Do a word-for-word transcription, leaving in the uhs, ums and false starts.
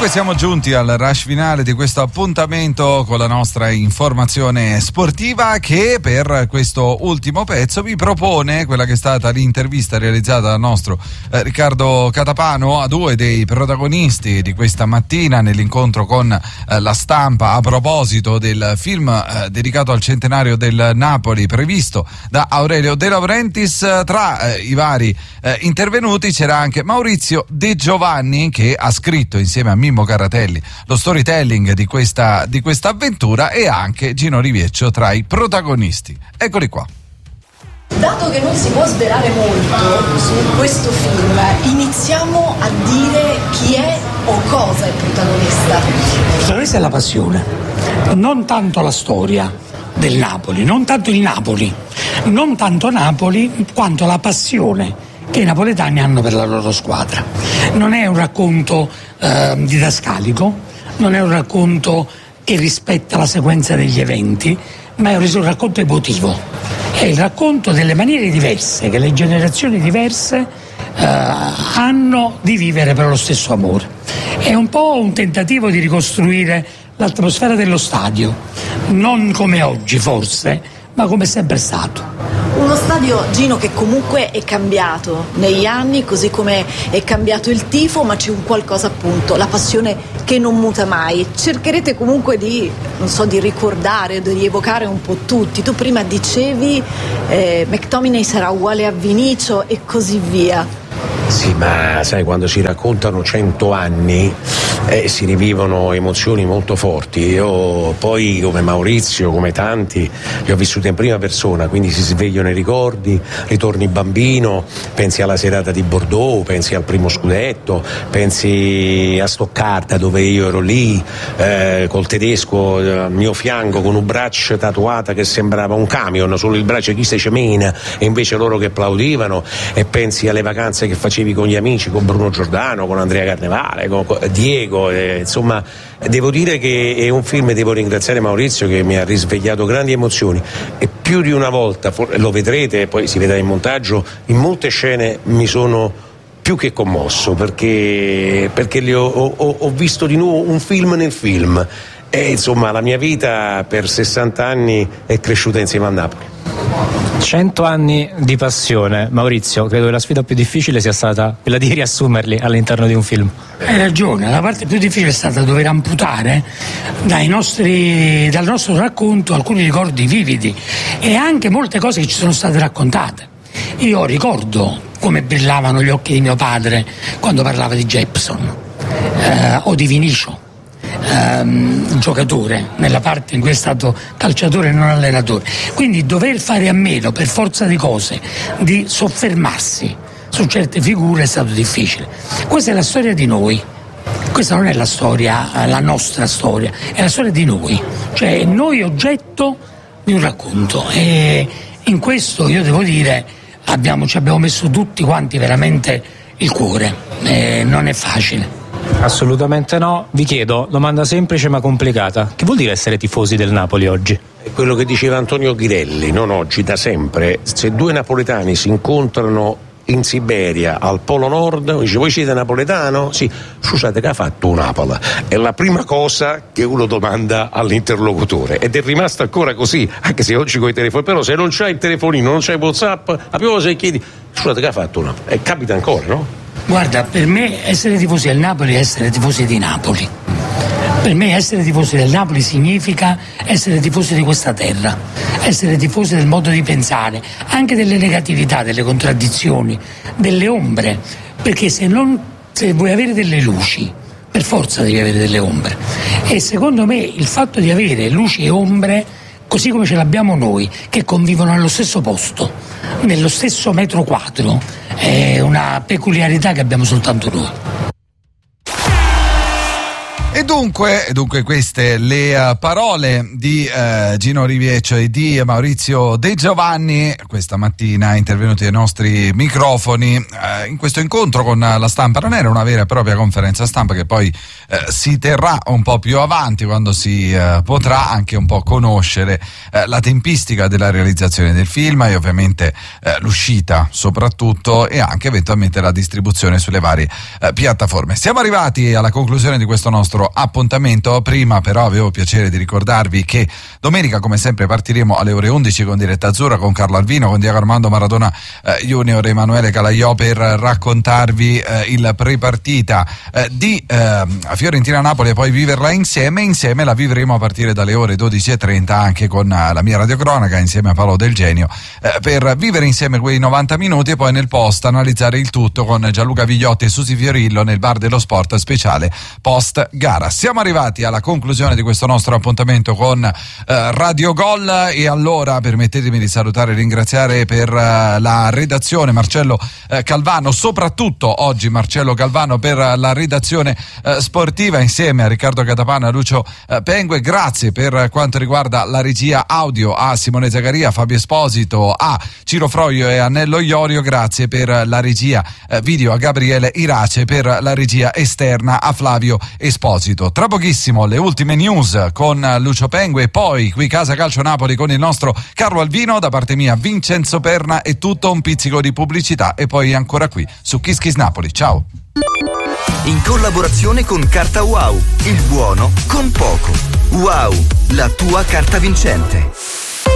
Dunque siamo giunti al rush finale di questo appuntamento con la nostra informazione sportiva, che per questo ultimo pezzo vi propone quella che è stata l'intervista realizzata dal nostro eh, Riccardo Catapano a due dei protagonisti di questa mattina nell'incontro con eh, la stampa a proposito del film eh, dedicato al centenario del Napoli previsto da Aurelio De Laurentiis. Tra eh, i vari eh, intervenuti c'era anche Maurizio De Giovanni, che ha scritto insieme a Mimmo Carratelli lo storytelling di questa, di questa avventura, e anche Gino Rivieccio tra i protagonisti. Eccoli qua. Dato che non si può svelare molto su questo film, iniziamo a dire chi è o cosa è il protagonista. Il protagonista è la passione, non tanto la storia del Napoli, non tanto il Napoli, non tanto Napoli quanto la passione che i napoletani hanno per la loro squadra. Non è un racconto eh, didascalico, non è un racconto che rispetta la sequenza degli eventi, ma è un racconto emotivo. È il racconto delle maniere diverse che le generazioni diverse eh, hanno di vivere per lo stesso amore. È un po' un tentativo di ricostruire l'atmosfera dello stadio, non come oggi forse, ma come è sempre stato. Uno stadio, Gino, che comunque è cambiato negli anni, così come è cambiato il tifo, ma c'è un qualcosa, appunto, la passione che non muta mai. Cercherete comunque di, non so, di ricordare, di rievocare un po' tutti. Tu prima dicevi eh, McTominay sarà uguale a Vinicio e così via. Sì, ma sai, quando si raccontano cento anni eh, si rivivono emozioni molto forti. Io poi, come Maurizio, come tanti, li ho vissuti in prima persona, quindi si svegliano i ricordi, ritorni bambino, pensi alla serata di Bordeaux, pensi al primo scudetto, pensi a Stoccarda dove io ero lì eh, col tedesco eh, al mio fianco con un braccio tatuata che sembrava un camion, solo il braccio chi se cemena e invece loro che applaudivano, e pensi alle vacanze che facevi con gli amici, con Bruno Giordano, con Andrea Carnevale, con Diego, eh, insomma devo dire che è un film, devo ringraziare Maurizio che mi ha risvegliato grandi emozioni, e più di una volta, lo vedrete, poi si vedrà in montaggio, in molte scene mi sono più che commosso, perché, perché li ho, ho, ho visto di nuovo un film nel film, e insomma la mia vita per sessanta anni è cresciuta insieme al Napoli. Cento anni di passione. Maurizio, credo che la sfida più difficile sia stata quella di riassumerli all'interno di un film. Hai ragione, la parte più difficile è stata dover amputare dai nostri, dal nostro racconto alcuni ricordi vividi e anche molte cose che ci sono state raccontate. Io ricordo come brillavano gli occhi di mio padre quando parlava di Jepson eh, o di Vinicio. Um, giocatore nella parte in cui è stato calciatore e non allenatore, quindi dover fare a meno per forza di cose di soffermarsi su certe figure è stato difficile. Questa è la storia di noi, questa non è la storia, la nostra storia, è la storia di noi, cioè noi oggetto di un racconto, e in questo io devo dire abbiamo, ci abbiamo messo tutti quanti veramente il cuore, e non è facile. Assolutamente no. Vi chiedo, domanda semplice ma complicata: che vuol dire essere tifosi del Napoli oggi? È quello che diceva Antonio Ghirelli, non oggi, da sempre. Se due napoletani si incontrano in Siberia, al Polo Nord, dice: voi siete napoletano? Sì. Scusate, che ha fatto un Napoli? È la prima cosa che uno domanda all'interlocutore, ed è rimasto ancora così, anche se oggi con i telefoni. Però se non c'hai il telefonino, non c'hai WhatsApp, la prima cosa che chiedi: scusate, che ha fatto un Napoli? E capita ancora, no? Guarda, per me essere tifosi del Napoli è essere tifosi di Napoli. Per me essere tifosi del Napoli significa essere tifosi di questa terra, essere tifosi del modo di pensare, anche delle negatività, delle contraddizioni, delle ombre, perché se non se vuoi avere delle luci, per forza devi avere delle ombre. E secondo me il fatto di avere luci e ombre, così come ce l'abbiamo noi, che convivono allo stesso posto, nello stesso metro quadro, è una peculiarità che abbiamo soltanto noi. E dunque, dunque queste le uh, parole di uh, Gino Rivieccio e di Maurizio De Giovanni, questa mattina intervenuti ai nostri microfoni uh, in questo incontro con la stampa. Non era una vera e propria conferenza stampa, che poi uh, si terrà un po' più avanti, quando si uh, potrà anche un po' conoscere uh, la tempistica della realizzazione del film e ovviamente uh, l'uscita soprattutto, e anche eventualmente la distribuzione sulle varie uh, piattaforme. Siamo arrivati alla conclusione di questo nostro appuntamento. Prima però avevo piacere di ricordarvi che domenica, come sempre, partiremo alle ore undici con Diretta Azzurra, con Carlo Alvino, con Diego Armando Maradona eh, Junior e Emanuele Calaiò, per raccontarvi eh, il prepartita eh, di eh, Fiorentina-Napoli e poi viverla insieme. Insieme la vivremo a partire dalle ore dodici e trenta anche con eh, la mia radiocronaca insieme a Paolo Del Genio, eh, per vivere insieme quei novanta minuti e poi nel post analizzare il tutto con Gianluca Vigliotti e Susi Fiorillo nel bar dello sport speciale post gara. Siamo arrivati alla conclusione di questo nostro appuntamento con eh, Radio Gol, e allora permettetemi di salutare e ringraziare per eh, la redazione Marcello eh, Calvano, soprattutto oggi Marcello Calvano per la redazione eh, sportiva, insieme a Riccardo Catapana e Lucio eh, Pengue. Grazie per quanto riguarda la regia audio a Simone Zagaria, Fabio Esposito, a Ciro Froio e Annello Iorio. Grazie per la regia eh, video a Gabriele Irace, per la regia esterna a Flavio Esposito. Tra pochissimo le ultime news con Lucio Pengue, e poi qui Casa Calcio Napoli con il nostro Carlo Alvino. Da parte mia Vincenzo Perna è tutto, un pizzico di pubblicità e poi ancora qui su Kiss Kiss Napoli. Ciao. In collaborazione con Carta Wow, il buono con poco. Wow, la tua carta vincente.